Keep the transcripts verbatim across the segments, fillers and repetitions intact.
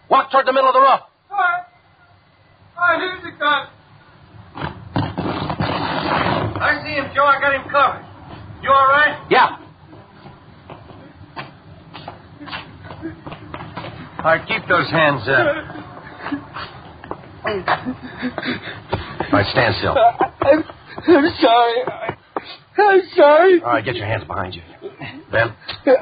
Walk toward the middle of the roof. All right. All right, here's the gun. I see him, Joe. I got him covered. You all right? Yeah. All right, keep those hands up. All right, stand still. I'm, I'm sorry. I'm sorry. All right, get your hands behind you. Ben?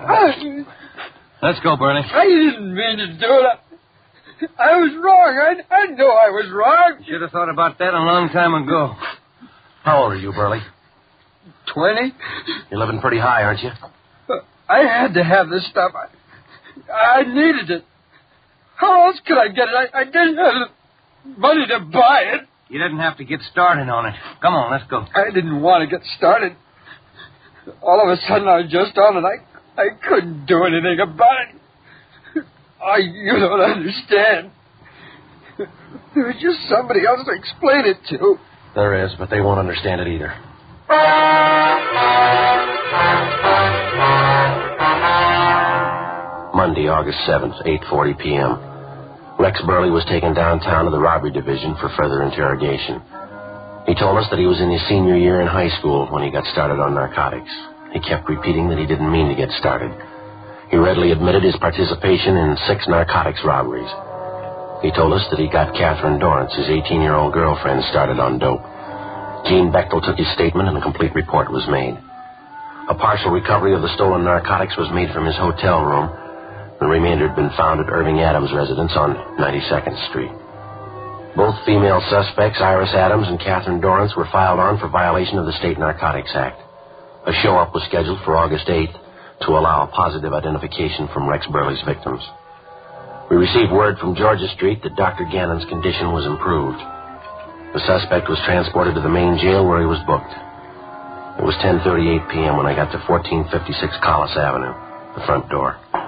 Let's go, Burley. I didn't mean to do it. I was wrong. I, I know I was wrong. Should have thought about that a long time ago. How old are you, Burley? Twenty? You're living pretty high, aren't you? I had to have this stuff. I, I needed it. How else could I get it? I, I didn't have the money to buy it. You didn't have to get started on it. Come on, let's go. I didn't want to get started. All of a sudden, I was just on it. I, I couldn't do anything about it. I, you don't understand. There was just somebody else to explain it to. There is, but they won't understand it either. Monday, August seventh, eight forty p.m. Rex Burley was taken downtown to the robbery division for further interrogation. He told us that he was in his senior year in high school when he got started on narcotics. He kept repeating that he didn't mean to get started. He readily admitted his participation in six narcotics robberies. He told us that he got Catherine Dorrance, his eighteen-year-old girlfriend, started on dope. Gene Bechtel took his statement and a complete report was made. A partial recovery of the stolen narcotics was made from his hotel room. The remainder had been found at Irving Adams' residence on ninety-second Street. Both female suspects, Iris Adams and Catherine Dorrance, were filed on for violation of the State Narcotics Act. A show-up was scheduled for August eighth to allow a positive identification from Rex Burley's victims. We received word from Georgia Street that Doctor Gannon's condition was improved. The suspect was transported to the main jail where he was booked. It was ten thirty-eight p.m. when I got to fourteen fifty-six Collis Avenue, the front door.